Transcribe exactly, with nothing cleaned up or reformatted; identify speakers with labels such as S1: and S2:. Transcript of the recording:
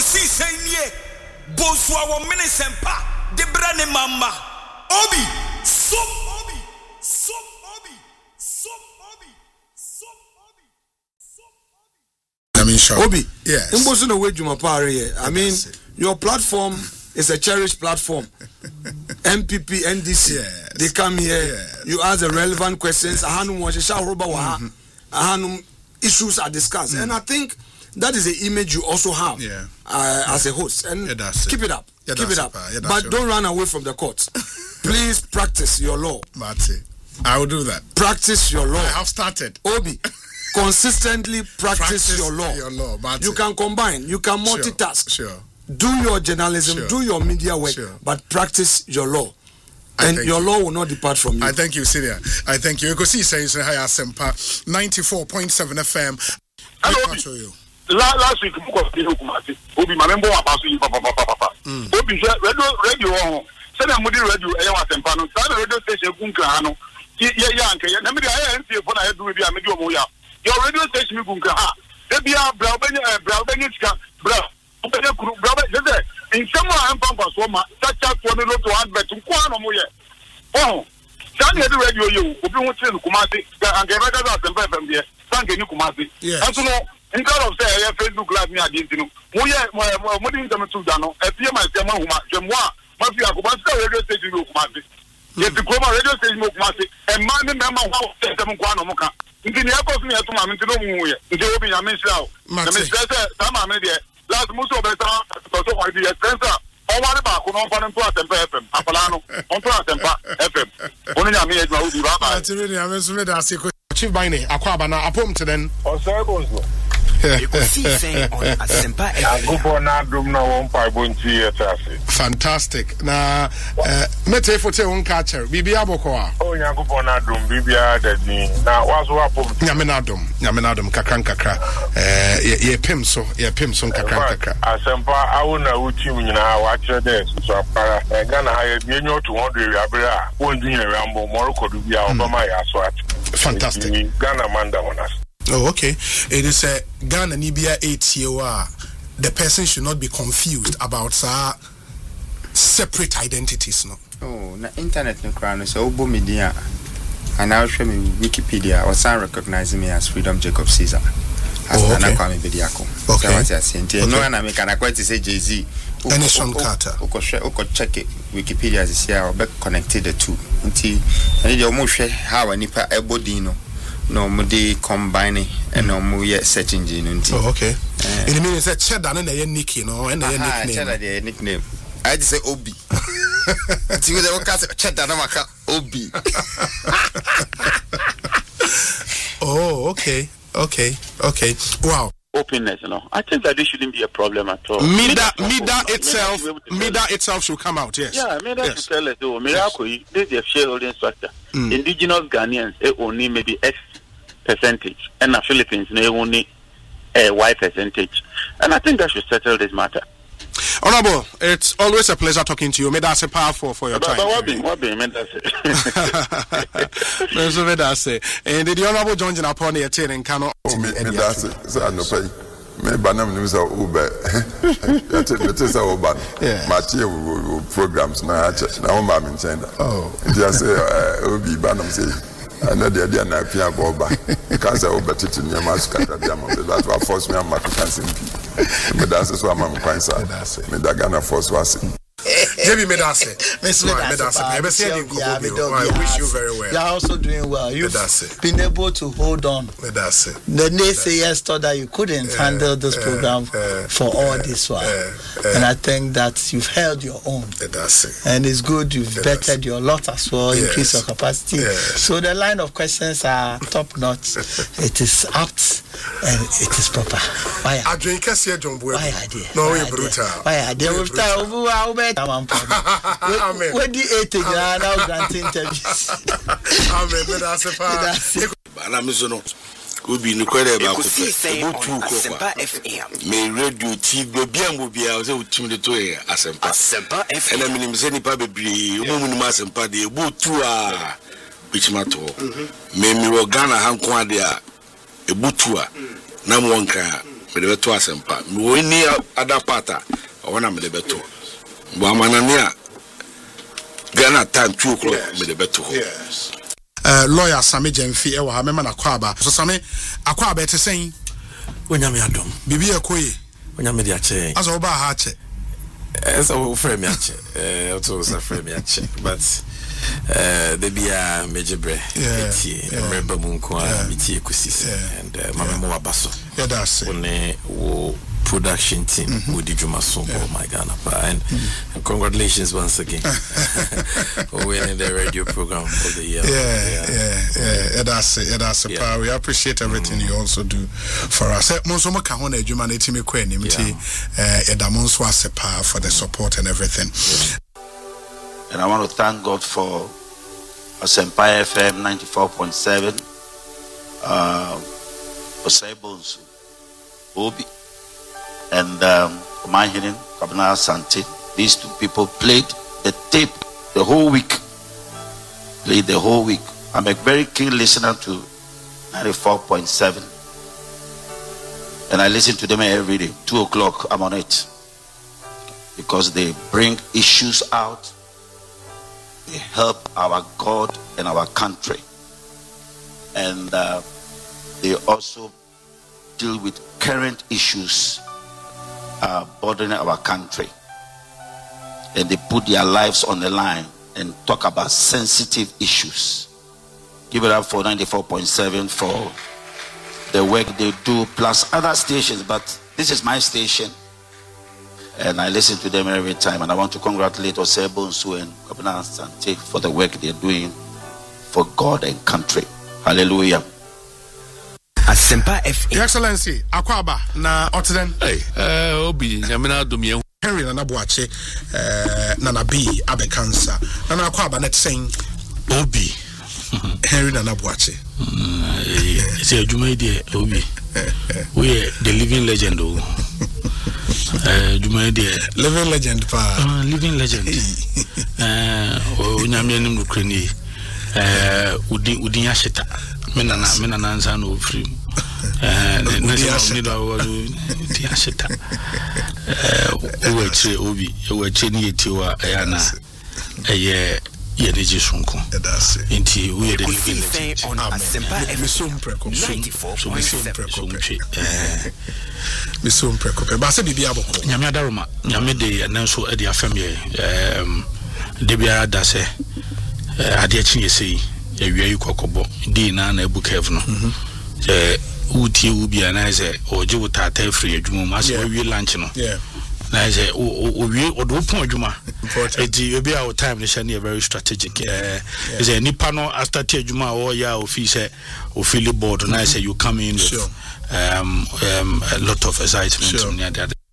S1: Ekosi senye boswa wo mini sempa de brane mama obi so obi so obi so obi so obi so obi
S2: I mean sure
S3: Obi
S2: yes
S3: imbosu no wejuma pare here I mean your platform is a cherished platform. M P P, N D C, yes. They come here. Yes. You ask the relevant questions. Ahanum washisha roba wa. Ahanum issues are discussed, mm. and I think that is the image you also have
S2: yeah.
S3: Uh, yeah. as a host. And
S2: yeah,
S3: keep it up,
S2: yeah,
S3: keep it up.
S2: Yeah,
S3: but don't run away from the court. Please practice your law.
S2: Marty, I will do that.
S3: Practice your law.
S2: I have started.
S3: Obi, consistently practice,
S2: practice
S3: your law.
S2: Your law, Marty.
S3: You can combine. You can multitask.
S2: Sure. sure.
S3: Do your journalism,
S2: sure.
S3: do your media work, sure. but practice your law. And your
S2: you.
S3: law will not depart from you.
S2: I thank you, Syria. I thank you. You can see saying so high Asempa ninety-four point seven F M.
S4: Hello.
S2: You.
S4: La, last week, we got the Hukumati. Obi, my member of Basu, Papa, Papa. Obi, radio, radio, send a mudi radio, Ewa Sempano, Sada radio station, Gunkano. Yeah, yeah, okay. Let me see if I do with you, Amedio Moya. Your radio station, Gunka. There be a Brabeni, Brabeniska, Bra. In some I'm from Pasoma, such as one of the advert to Kwano Moya. Oh, Sunday radio, you, who wants to Kumasi, and get better than from there, Sunday Kumasi. And so, in terms of say, Facebook Live me, I didn't know. Moya, what do you tell me to Dano? A P M I say, Jamwa, Mafia, Kumasi radio station Kumasi. Yet the Kuma radio station Kumasi, and my member how to them Kwano Moka. In the Yakos me at Mamma, to know who you will be a miss out. Some media. Last Muso Beta, so I be a sensor. All one about on F M, Apolano, on F M. Only I made my own Baba.
S2: I was with us. Chief Bine, Aquabana, Apom to then.
S4: Or Sergos.
S2: Fantastic. Now, Mete for Teon catcher, Bibia Bokoa.
S4: Oh, Yankupona Dum, Bibia, that now was what
S2: Yaminadum, Yaminadum, Kakranka, ye Pimso, ye Pimson Kakranka.
S4: Asempa, I will know what you now watch this. So, I'm gonna hire you to wonder Abra, one year Rambo, Morocco to be out of my aswat.
S2: Fantastic.
S4: Ghana Manda on us.
S2: Oh, okay. It is a Ghana Nibia eight year. The person should not be confused about uh, separate identities. No.
S5: Oh, na internet no crown so obo media. And now show me Wikipedia or some recognizing me as Freedom Jacob Caesar. As
S2: oh, okay.
S5: Kwame Bediako.
S2: Okay.
S5: So okay. No one make an quite say Jay-Z.
S2: And Sean Carter.
S5: Oko oko check it Wikipedia this year or be connected the two. Nti and you mo hwe how nipa ebodi no. No, mudi combine and no mu ye search engine unti.
S2: Oh, okay. Uh, it means that cheddar and a nickname, no, and a nickname.
S5: Cheddar the nickname. I just say Obi. See with the cast cheddar namaka Obi.
S2: Oh, okay, okay, okay. Wow.
S4: Openness, you know. I think that this shouldn't be a problem at all.
S2: Mida, Mida itself, Mida itself should come out. Yes.
S4: Yeah, Mida yes. should tell us. Oh, Miracle, yes. This is a shareholding structure. Mm. Indigenous Ghanaians, they only maybe X percentage, and the Philippines, they only a Y percentage. And I think that should settle this matter.
S2: Honorable, it's always a pleasure talking to you. May that's a powerful for your
S4: but,
S2: time.
S4: But what be, what be, may that's
S2: it. And the Honorable John Jinapone, a chain and cannot.
S6: Oh, me that's it. So I know pay. Me banam news are Uber. That is our ban. Material programs now. Now, I'm in China. Oh, just say, Obi Banam say. I know the idea na pia boba because I over to your mask at the moment. That's what force me on my cancer. Me that's what I'm quite sad. Me that Ghana force was.
S2: Maybe me that's it. Miss me that's it. I wish you very well.
S7: You're also doing well. You've been able to hold on.
S2: Me that's it.
S7: The naysayers thought that you couldn't handle this program for all this while, and I think that you've held your own.
S2: That's it.
S7: And it's good you've bettered your lot as well, increase your capacity. So the line of questions are top notch. It is apt and it is proper. Why?
S2: I drink here, John Boy.
S7: Why idea?
S2: No, we're brutal.
S7: Why idea? We've time. Amen. When the eight now granting interviews.
S2: Amen. That's a part.
S8: I'm so Obi no kwere ba ko fe obu tu ko me radio T V bia mo bia o se utim de to e Asempa Asempa F M na minim se nipa bebre o mu nim Asempa de ebu tu a bichima to me mi wo Ghana hanko ade a ebu tu a na mo nka me de beto asempa me ni other part a wona me de beto bo amanania Ghana time two o'clock me de beto
S2: yes uh lawyer Sami Jemfi e wa ha me ma na kwaba so Sami akwaba ete sen
S9: wonya me adom
S2: bibi ekoye
S9: wonya me de ache
S2: aso oba ha ache
S9: esa wo frame ache eh oto sa frame ache but uh the bia mejebre eti remember munko a miti ekusi and mama mo wabaso
S2: yeah that's it
S9: one wo production team mm-hmm. with Juma Sombo, yeah. my Ghana, and, mm-hmm. and congratulations once again for winning the radio program of the year.
S2: Yeah, yeah, yeah, yeah. yeah that's it. Yeah, that's it. Yeah. We appreciate everything mm-hmm. you also do for us. Monso mo ka ho na adwuma na etimi kwa ni mti eh edamonso asepa for the support and everything.
S10: Yeah. And I want to thank God for Asempa F M ninety-four point seven, uh, Osebonsu, Obi. And um, my hidden Kabana Sante, these two people played the tape the whole week. Played the whole week. I'm a very keen listener to ninety-four point seven. And I listen to them every day. Two o'clock, I'm on it. Because they bring issues out. They help our God and our country. And uh, they also deal with current issues Uh, bothering our country, and they put their lives on the line and talk about sensitive issues. Give it up for ninety-four point seven for the work they do, plus other stations, but this is my station and I listen to them every time, and I want to congratulate Osebonsu and Kabana Sante for the work they're doing for God and country. Hallelujah.
S2: Asempa F M. Excellency, Akwaba na Otden.
S8: Hey, uh, Obi, Yamina Dumia.
S2: Henry Nana Boache, uh, Nana B, Abekansa. Nana Akwaba net saying
S11: Obi.
S2: Henry Nana Boache.
S11: It's a Juma idea, Obi. We are the living legend. Uh, Juma idea.
S2: Living legend, pa.
S11: Uh, living legend. Uh, Unyamian Ukraine. Uh, Udi Udinyashita. Mena na mena na nza no free eh national middle was the ashita eh we che obi we che ni etiwa ya na eh ye de jisunko nti we de living on Asempa F M ninety-four point seven eh
S2: me so mprekope ba se bibia boko
S11: nyame adaroma nyame de na so e de afam ye eh de bia da se ade achi yesi ewia yikokobo di na na ebu kev no eh uti ubi na ze oje wutata free adwuma ma se wi lunch no
S2: yeah
S11: na ze o wi odo pon adwuma eti obi a time ne shane very strategic eh is a nipa no after ti adwuma o ya office o feel board na say you come in with um um a lot of excitement near that.